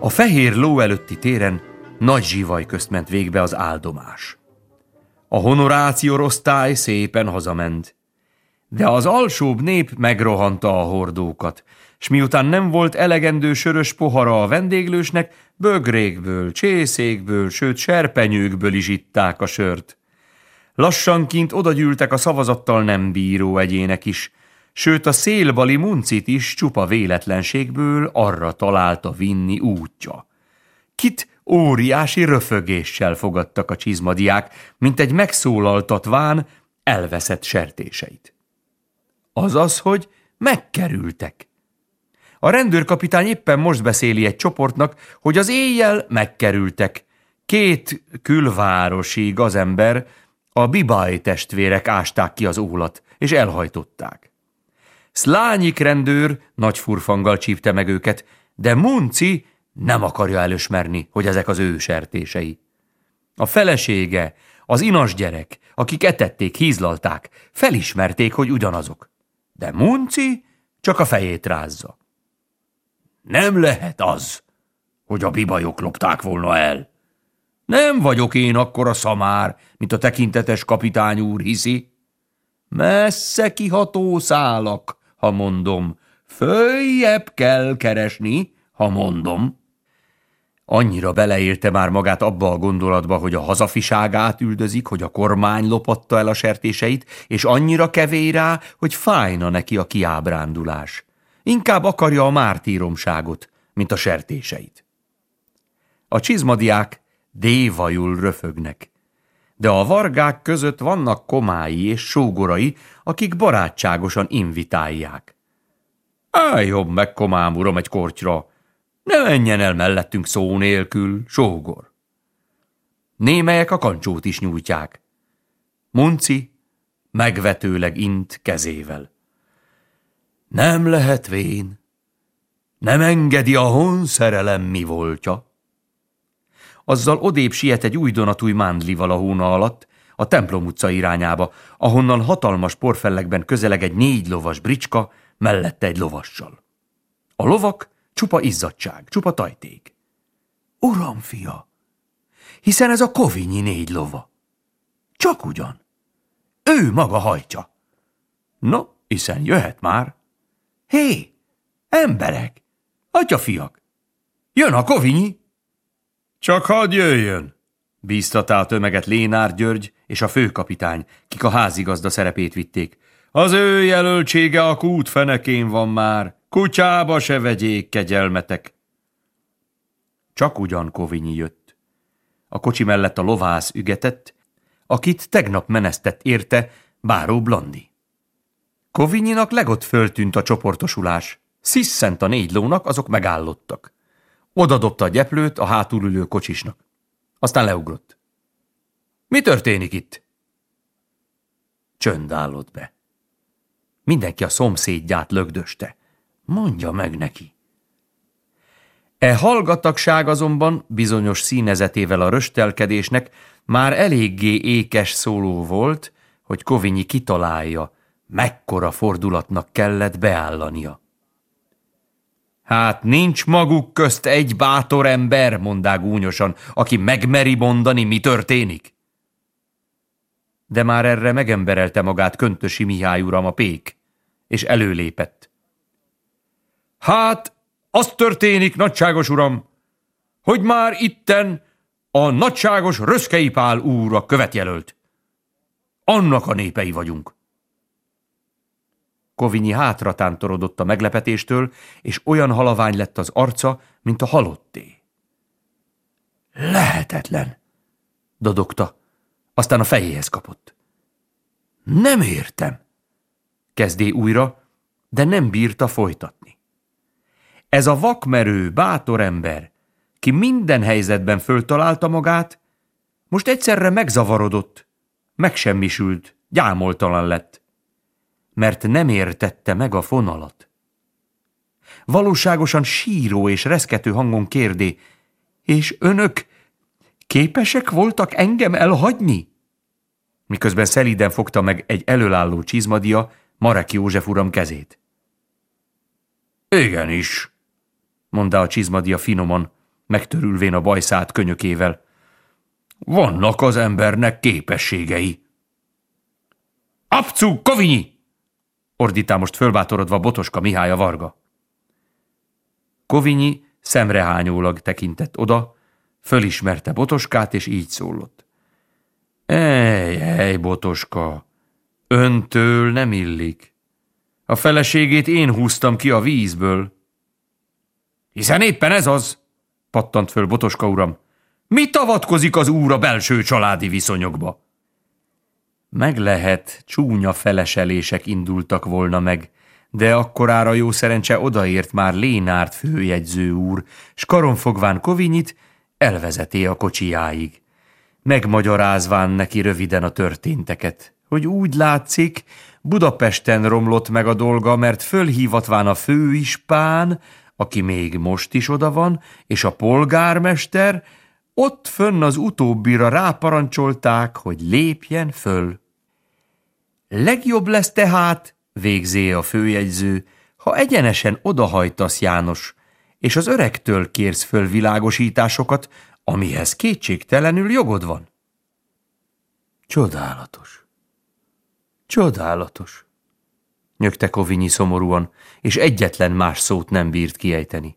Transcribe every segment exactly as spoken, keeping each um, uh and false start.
A fehér ló előtti téren nagy zsivaj közt ment végbe az áldomás. A honoráciorosztály szépen hazament, de az alsóbb nép megrohanta a hordókat, s miután nem volt elegendő sörös pohara a vendéglősnek, bögrékből, csészékből, sőt serpenyőkből is itták a sört. Lassankint odagyűltek a szavazattal nem bíró egyének is, sőt a szélbali muncit is csupa véletlenségből arra találta vinni útja. Kit óriási röfögéssel fogadtak a csizmadiák, mint egy megszólaltatván elveszett sertéseit. Azaz, hogy megkerültek. A rendőrkapitány éppen most beszéli egy csoportnak, hogy az éjjel megkerültek. Két külvárosi gazember, a Bibaj testvérek ásták ki az ólat, és elhajtották. Szlányik rendőr nagy furfanggal csípte meg őket, de Munci nem akarja elismerni, hogy ezek az ő sertései. A felesége, az inas gyerek, akik etették, hízlalták, felismerték, hogy ugyanazok. De Munci csak a fejét rázza. Nem lehet az, hogy a bibajok lopták volna el. Nem vagyok én akkora szamár, mint a tekintetes kapitány úr hiszi. Messze kiható szálak, ha mondom. Följebb kell keresni, ha mondom. Annyira beleérte már magát abba a gondolatba, hogy a hazafiságát üldözik, hogy a kormány lopatta el a sertéseit, és annyira kevély rá, hogy fájna neki a kiábrándulás. Inkább akarja a mártíromságot, mint a sertéseit. A csizmadiák dévajul röfögnek, de a vargák között vannak komái és sógorai, akik barátságosan invitálják. Álljon meg, komám uram, egy kortyra, ne menjen el mellettünk szó nélkül, sógor. Némelyek a kancsót is nyújtják. Munci megvetőleg int kezével. Nem lehet vén, nem engedi a honszerelem mi voltja. Azzal odébb siet egy újdonatúj mándlival a hóna alatt, a templom utca irányába, ahonnan hatalmas porfellegben közeleg egy négy lovas bricska, mellette egy lovassal. A lovak csupa izzadság, csupa tajték. Uram, fia, hiszen ez a Kovinyi négy lova. Csak ugyan. Ő maga hajtja. No, hiszen jöhet már. Hé, emberek, atyafiak, jön a Kovinyi. Csak hadd jöjjön, bíztatá a tömeget Lénár György és a főkapitány, kik a házigazda szerepét vitték. Az ő jelöltsége a kút fenekén van már, kutyába se vegyék, kegyelmetek. Csak ugyan Kovinyi jött. A kocsi mellett a lovász ügetett, akit tegnap menesztett érte báró Blandi. Kovinyinak legott föltűnt a csoportosulás. Sziszent a négy lónak, azok megállottak. Odadobta a gyeplőt a hátul ülő kocsisnak. Aztán leugrott. Mi történik itt? Csönd állott be. Mindenki a szomszédját lögdöste. Mondja meg neki. E hallgatagság azonban bizonyos színezetével a röstelkedésnek már eléggé ékes szóló volt, hogy Kovinyi kitalálja, mekkora fordulatnak kellett beállania. Hát nincs maguk közt egy bátor ember, mondá gúnyosan, aki megmeri mondani, mi történik. De már erre megemberelte magát Köntösi Mihály uram, a pék, és előlépett. Hát, az történik, nagyságos uram, hogy már itten a nagyságos Röszkei Pál úr a követjelölt. Annak a népei vagyunk. Kovinyi hátra tántorodott a meglepetéstől, és olyan halavány lett az arca, mint a halotté. Lehetetlen, dodogta, aztán a fejéhez kapott. Nem értem, kezdé újra, de nem bírta folytatni. Ez a vakmerő, bátor ember, ki minden helyzetben föltalálta magát, most egyszerre megzavarodott, megsemmisült, gyámoltalan lett, mert nem értette meg a fonalat. Valóságosan síró és reszkető hangon kérdé, és önök képesek voltak engem elhagyni? Miközben szelíden fogta meg egy elölálló csizmadia Marek József uram kezét. Igenis, mondta a csizmadia finoman, megtörülvén a bajszát könyökével. Vannak az embernek képességei. Apcu, Kovinyi! Ordítál most fölbátorodva Botoska Mihály a Varga. Kovinyi szemrehányólag tekintett oda, fölismerte Botoskát, és így szólott. Ej, ej, Botoska, öntől nem illik. A feleségét én húztam ki a vízből. Hiszen éppen ez az, pattant föl Botoska uram. Mit avatkozik az úr a belső családi viszonyokba? Meg lehet, csúnya feleselések indultak volna meg, de akkorára jó szerencse odaért már Lénárt főjegyző úr, s karonfogván Kovinyit elvezeti a kocsijáig, megmagyarázván neki röviden a történteket, hogy úgy látszik, Budapesten romlott meg a dolga, mert fölhívatván a főispán, aki még most is oda van, és a polgármester, ott fönn az utóbbira ráparancsolták, hogy lépjen föl. Legjobb lesz tehát, végzé a főjegyző, ha egyenesen odahajtasz, János, és az öregtől kérsz föl világosításokat, amihez kétségtelenül jogod van. Csodálatos, csodálatos, nyögte Kovinyi szomorúan, és egyetlen más szót nem bírt kiejteni.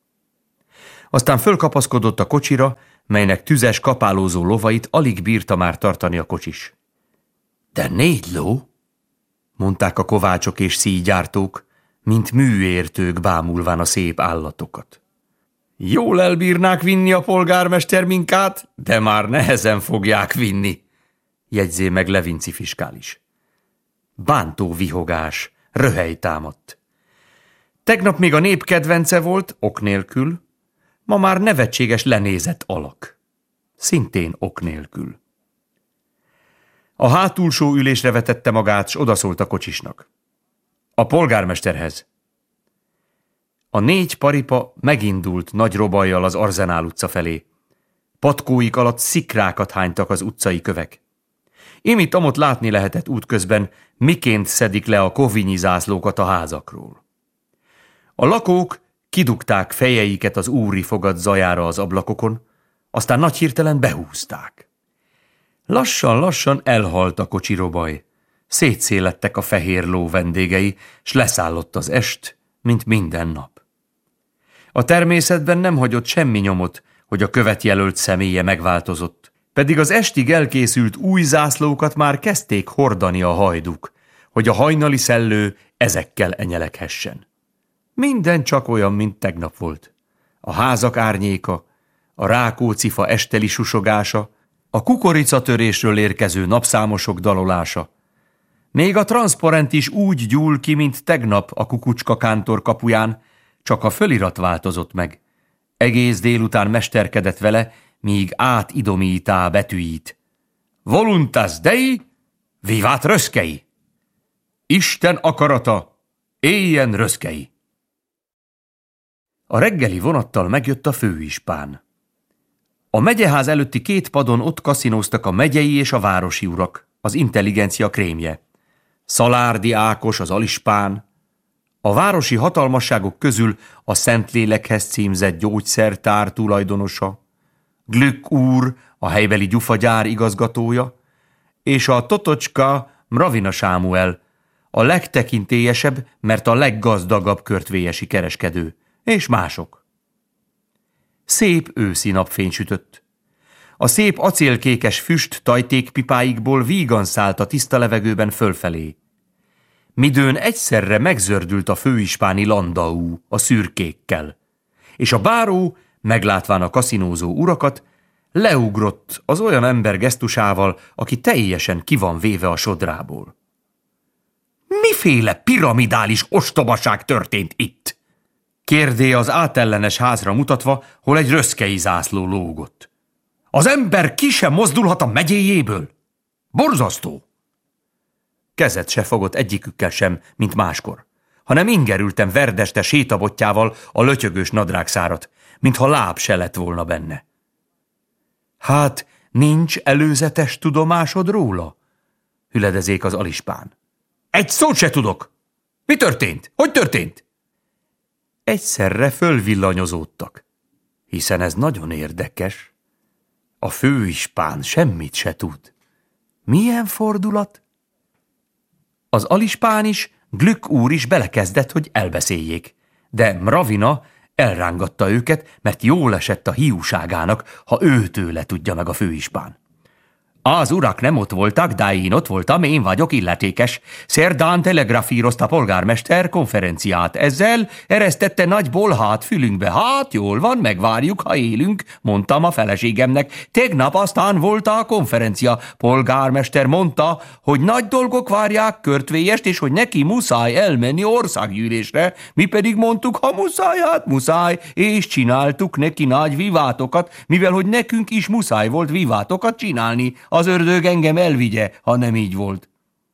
Aztán fölkapaszkodott a kocsira, melynek tüzes, kapálózó lovait alig bírta már tartani a kocsis. De négy ló, mondták a kovácsok és szíjgyártók, mint műértők bámulván a szép állatokat. Jól elbírnák vinni a polgármester minkát, de már nehezen fogják vinni, jegyzé meg Levinci fiskális. Bántó vihogás, röhely támadt. Tegnap még a nép kedvence volt, ok nélkül, ma már nevetséges lenézett alak. Szintén ok nélkül. A hátulsó ülésre vetette magát, s odaszólt a kocsisnak. A polgármesterhez. A négy paripa megindult nagy robajjal az Arzenál utca felé. Patkóik alatt szikrákat hánytak az utcai kövek. Imit amott látni lehetett útközben, miként szedik le a kovinyi zászlókat a házakról. A lakók kidugták fejeiket az úri fogat zajára az ablakokon, aztán nagy hirtelen behúzták. Lassan-lassan elhalt a kocsirobaj, szétszélettek a fehér ló vendégei, s leszállott az est, mint minden nap. A természetben nem hagyott semmi nyomot, hogy a követjelölt személye megváltozott, pedig az estig elkészült új zászlókat már kezdték hordani a hajduk, hogy a hajnali szellő ezekkel enyelekhessen. Minden csak olyan, mint tegnap volt. A házak árnyéka, a rákócifa esteli susogása, a kukoricatörésről érkező napszámosok dalolása. Még a transzparent is úgy gyúl ki, mint tegnap a Kukucska kántor kapuján, csak a fölirat változott meg. Egész délután mesterkedett vele, míg átidomítá betűit. Voluntas Dei, vivat Röszkei! Isten akarata, éljen Röszkei! A reggeli vonattal megjött a főispán. A megyeház előtti két padon ott kaszinóztak a megyei és a városi urak, az intelligencia krémje. Szalárdi Ákos, az alispán, a városi hatalmasságok közül a Szentlélekhez címzett gyógyszertár tulajdonosa, Glück úr, a helybeli gyufagyár igazgatója, és a Totocska Mravina Sámuel, a legtekintélyesebb, mert a leggazdagabb körtvélyesi kereskedő, és mások. Szép őszi napfény sütött. A szép acélkékes füst tajtékpipáikból vígan szállt a tiszta levegőben fölfelé. Midőn egyszerre megzördült a főispáni landau a szürkékkel, és a báró, meglátván a kaszinózó urakat, leugrott az olyan ember gesztusával, aki teljesen ki van véve a sodrából. Miféle piramidális ostobaság történt itt? Kérdé az átellenes házra mutatva, hol egy röszkei zászló lógott. Az ember ki sem mozdulhat a megyéjéből? Borzasztó! Kezet se fogott egyikükkel sem, mint máskor, hanem ingerültem verdeste sétabotjával a lötyögős nadrágszárat, mintha láb se lett volna benne. Hát, nincs előzetes tudomásod róla? Hüledezék az alispán. Egy szót se tudok! Mi történt? Hogy történt? Egyszerre fölvillanyozódtak. hiszen ez nagyon érdekes. A főispán semmit se tud. Milyen fordulat? Az alispán is, Glück úr is belekezdett, hogy elbeszéljék, de Mravina elrángatta őket, mert jól esett a hiúságának, ha őtőle tudja meg a főispán. Az urak nem ott voltak, de én ott voltam, én vagyok illetékes. Szerdán telegrafírozta a polgármester konferenciát. Ezzel eresztette nagy bolhát fülünkbe. Hát jól van, megvárjuk, ha élünk, mondtam a feleségemnek. Tegnap aztán volt a konferencia. Polgármester mondta, hogy nagy dolgok várják Körtvélyest, és hogy neki muszáj elmenni országgyűlésre. Mi pedig mondtuk, ha muszáj, hát muszáj, és csináltuk neki nagy vivátokat, mivel hogy nekünk is muszáj volt vivátokat csinálni. Az ördög engem elvigye, ha nem így volt.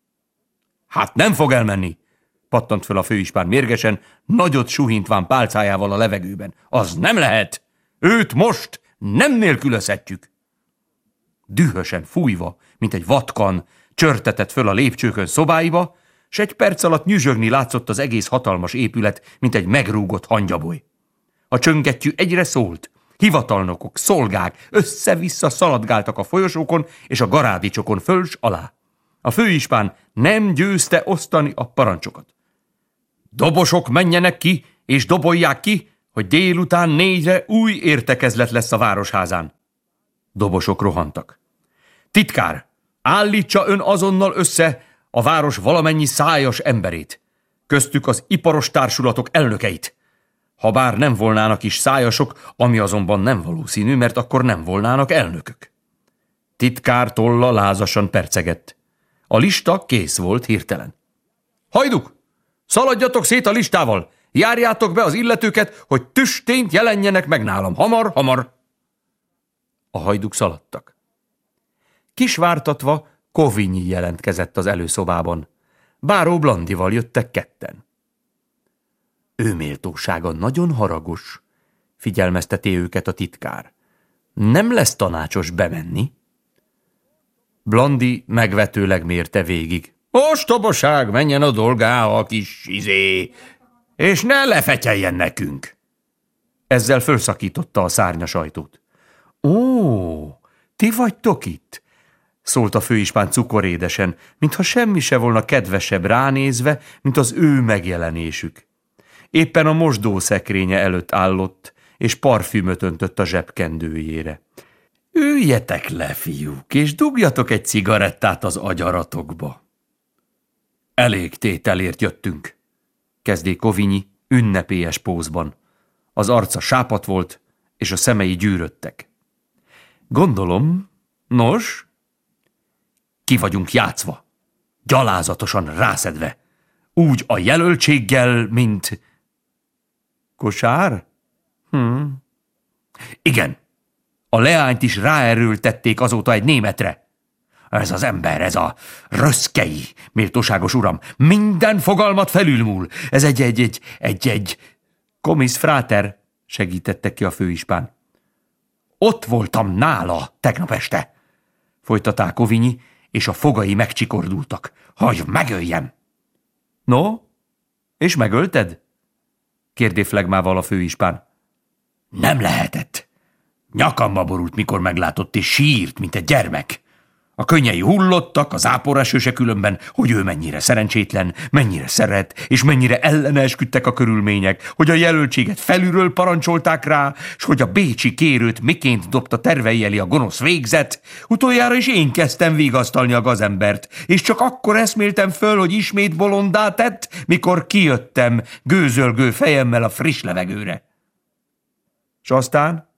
Hát nem fog elmenni, pattant föl a főispán mérgesen, nagyot suhintván pálcájával a levegőben. Az nem lehet! Őt most nem nélkülözhetjük! Dühösen fújva, mint egy vatkan, csörtetett föl a lépcsőkön szobáiba, s egy perc alatt nyüzsögni látszott az egész hatalmas épület, mint egy megrúgott hangyaboly. A csöngettyű egyre szólt. Hivatalnokok, szolgák össze-vissza szaladgáltak a folyosókon és a garádicsokon föl s alá. A főispán nem győzte osztani a parancsokat. Dobosok menjenek ki és dobolják ki, hogy délután négyre új értekezlet lesz a városházán. Dobosok rohantak. Titkár, állítsa ön azonnal össze a város valamennyi szájas emberét, köztük az iparos társulatok elnökeit. Habár nem volnának is szájasok, ami azonban nem valószínű, mert akkor nem volnának elnökök. Titkár tolla lázasan percegett. A lista kész volt hirtelen. Hajduk! Szaladjatok szét a listával! Járjátok be az illetőket, hogy tüstént jelenjenek meg nálam. Hamar, hamar! A hajduk szaladtak. Kisvártatva Kovinyi jelentkezett az előszobában. Báró Blandival jöttek ketten. Ő méltósága nagyon haragos, figyelmezteti őket a titkár. Nem lesz tanácsos bemenni? Blandi megvetőleg mérte végig. Ostobaság, menjen a dolgá a kis izé, és ne lefetyeljen nekünk. Ezzel fölszakította a szárnyas ajtót. Ó, ti vagytok itt? Szólt a főispán cukorédesen, mintha semmi se volna kedvesebb ránézve, mint az ő megjelenésük. Éppen a mosdószekrénye előtt állott, és parfümöt öntött a zsebkendőjére. Üljetek le, fiúk, és dugjatok egy cigarettát az agyaratokba. Elég tételért jöttünk, kezdé Kovinyi ünnepélyes pózban. Az arca sápadt volt, és a szemei gyűrödtek. Gondolom, nos, ki vagyunk játszva, gyalázatosan rászedve, úgy a jelöltséggel, mint... Kosár? Hm. Igen, a leányt is ráerőltették azóta egy németre. Ez az ember, ez a röszkei, méltóságos uram, minden fogalmat felülmúl. Ez egy, egy, egy, egy, egy... Komisz fráter, segítette ki a főispán. Ott voltam nála tegnap este, folytatá Kovinyi, és a fogai megcsikordultak, hogy megöljem. No, és megölted? Kérdé flegmával a főispán. Nem lehetett. Nyakamba borult, mikor meglátott, és sírt, mint egy gyermek. A könnyei hullottak, az áporesőse különben, hogy ő mennyire szerencsétlen, mennyire szeret, és mennyire ellene esküdtek a körülmények, hogy a jelöltséget felülről parancsolták rá, s hogy a bécsi kérőt miként dobta tervei elé a gonosz végzet. Utoljára is én kezdtem vigasztalni a gazembert, és csak akkor eszméltem föl, hogy ismét bolondá tett, mikor kijöttem gőzölgő fejemmel a friss levegőre. S aztán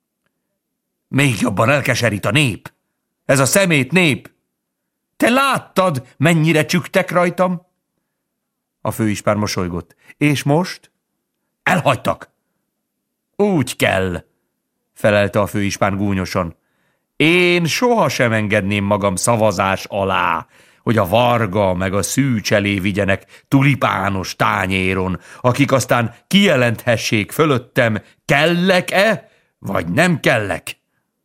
még jobban elkeserít a nép. Ez a szemét nép. Te láttad, mennyire csügtek rajtam? A főispán mosolygott. És most? Elhagytak. Úgy kell, felelte a főispán gúnyosan. Én sohasem engedném magam szavazás alá, hogy a Varga meg a Szűcs elé vigyenek tulipános tányéron, akik aztán kijelenthessék fölöttem, kellek-e, vagy nem kellek.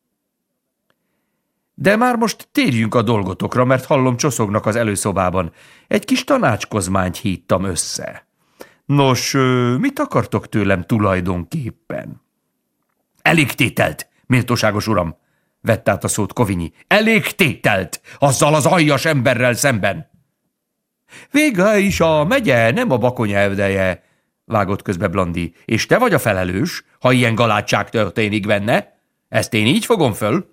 De már most térjünk a dolgotokra, mert hallom, csoszognak az előszobában. Egy kis tanácskozmányt hívtam össze. Nos, mit akartok tőlem tulajdonképpen? Elég tételt, méltóságos uram, vett át a szót Covinyi. Elég tételt, azzal az aljas emberrel szemben. Végre is a megye, nem a bakony elvdeje, vágott közbe Blandi, és te vagy a felelős, ha ilyen galátság történik benne. Ezt én így fogom föl.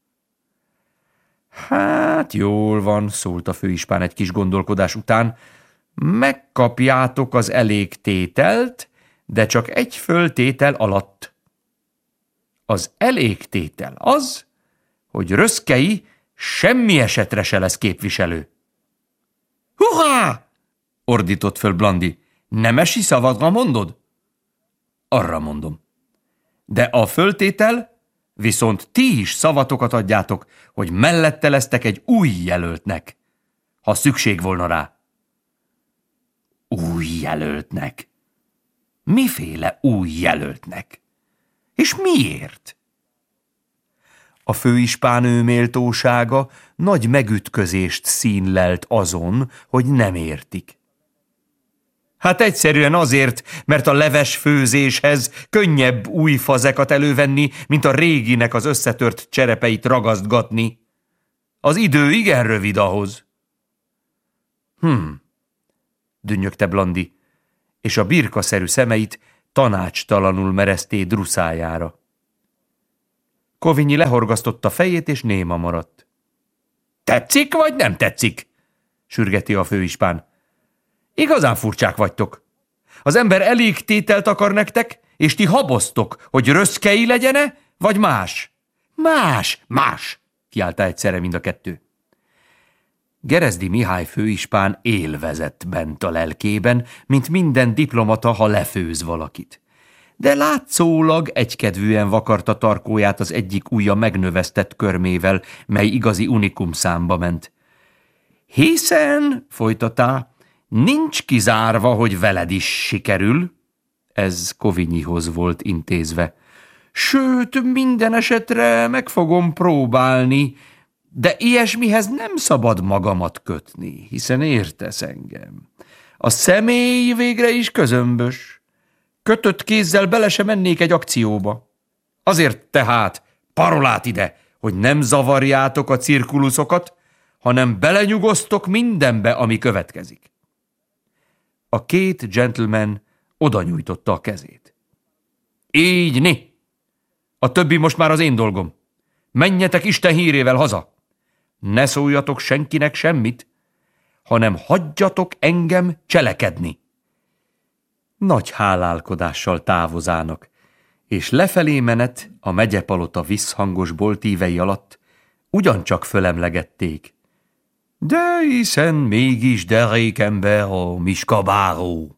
Hát jól van, szólt a főispán egy kis gondolkodás után. Megkapjátok az elég tételt, de csak egy föltétel alatt. Az elég tétel az, hogy Röszkei semmi esetre se lesz képviselő. Hurrá! Ordított föl Blandi. Nemesi szavadra mondod? Arra mondom. De a föltétel, viszont ti is szavatokat adjátok, hogy mellette lesztek egy új jelöltnek, ha szükség volna rá. Új jelöltnek? Miféle új jelöltnek? És miért? A főispánő méltósága nagy megütközést színlelt azon, hogy nem értik. Hát egyszerűen azért, mert a leves főzéshez könnyebb új fazekat elővenni, mint a réginek az összetört cserepeit ragasztgatni. Az idő igen rövid ahhoz. Hm, dünnyögte Blandi, és a birkaszerű szemeit tanácstalanul merezté druszájára. Covinyi lehorgasztotta fejét, és néma maradt. Tetszik, vagy nem tetszik? Sürgeti a főispán. Igazán furcsák vagytok. Az ember elég tételt akar nektek, és ti haboztok, hogy Röszkei legyene, vagy más? Más, más, kiáltá egyszerre mind a kettő. Gerezdi Mihály főispán élvezett bent a lelkében, mint minden diplomata, ha lefőz valakit. De látszólag egykedvűen vakarta tarkóját az egyik ujja megnövesztett körmével, mely igazi unikum számba ment. Hiszen, folytatá, nincs kizárva, hogy veled is sikerül. Ez Covinyihoz volt intézve. Sőt, minden esetre meg fogom próbálni, de ilyesmihez nem szabad magamat kötni, hiszen értesz engem. A személy végre is közömbös. Kötött kézzel bele se mennék egy akcióba. Azért tehát, parolát ide, hogy nem zavarjátok a cirkuluszokat, hanem belenyugosztok mindenbe, ami következik. A két gentleman oda nyújtotta a kezét. Így né! A többi most már az én dolgom. Menjetek Isten hírével haza! Ne szóljatok senkinek semmit, hanem hagyjatok engem cselekedni. Nagy hálálkodással távozának, és lefelé menet a megyepalota visszhangos boltívei alatt ugyancsak fölemlegették. De hiszen mégis derékember a Miskabáró.